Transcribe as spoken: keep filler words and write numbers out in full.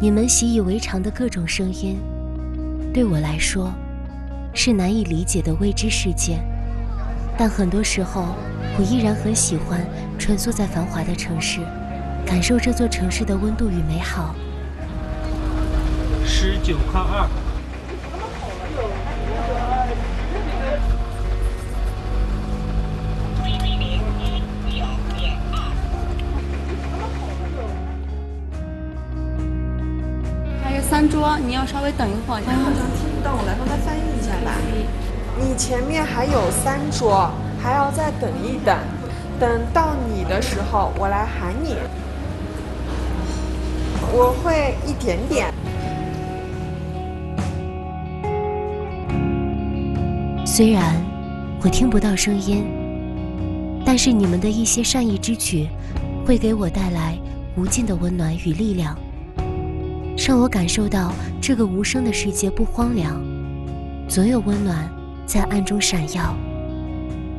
你们习以为常的各种声音，对我来说是难以理解的未知世界。但很多时候，我依然很喜欢穿梭在繁华的城市，感受这座城市的温度与美好。 十九号二。 还有三桌，你要稍微等一会儿。 我好像听不到，我来帮他翻译一下吧。你前面还有三桌，还要再等一等，等到你的时候，我来喊你。我会一点点。 虽然我听不到声音，但是你们的一些善意之举，会给我带来无尽的温暖与力量，让我感受到这个无声的世界不荒凉，总有温暖在暗中闪耀。